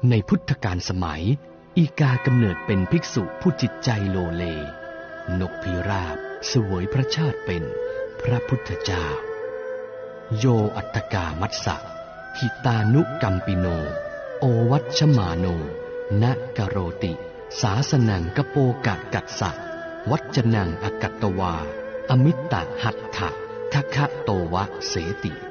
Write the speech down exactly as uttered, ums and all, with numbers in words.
ในพุทธกาลสมัยอีกากำเนิดเป็นภิกษุผู้จิตใจโลเลนกพิราบเสวยพระชาติเป็นพระพุทธเจ้าโยอัตตกามัสสะหิตานุกัมปิโนโอวัชมาโนนะกโรติสาสนังกโปกะกัสสะวัจนังอกัตตวาอมิตตหัตถะทะคะโตวะเสติ